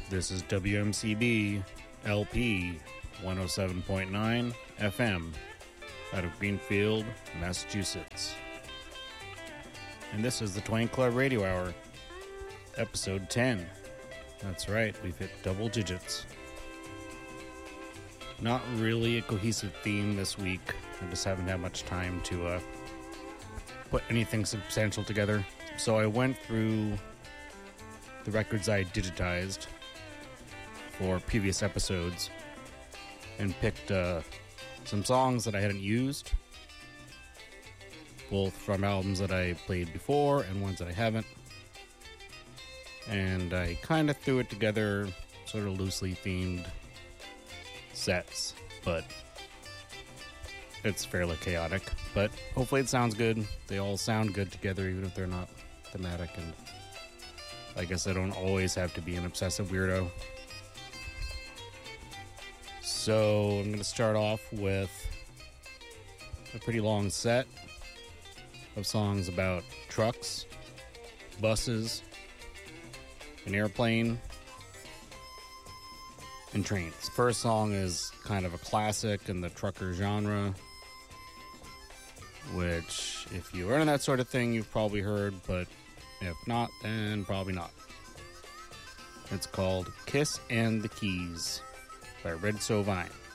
This is WMCB LP 107.9 FM out of Greenfield, Massachusetts. And this is the Twain Club Radio Hour, episode 10. That's right, we've hit double digits. Not really a cohesive theme this week. I just haven't had much time to put anything substantial together. So I went through the records I digitized for previous episodes and picked some songs that I hadn't used, both from albums that I played before and ones that I haven't. And I kind of threw it together, sort of loosely themed sets, but it's fairly chaotic. But hopefully it sounds good. They all sound good together, even if they're not thematic. And I guess I don't always have to be an obsessive weirdo. So I'm going to start off with a pretty long set of songs about trucks, buses, an airplane, and trains. First song is kind of a classic in the trucker genre, which if you are into that sort of thing, you've probably heard, but if not, then probably not. It's called Kiss and the Keys by Red Sovine.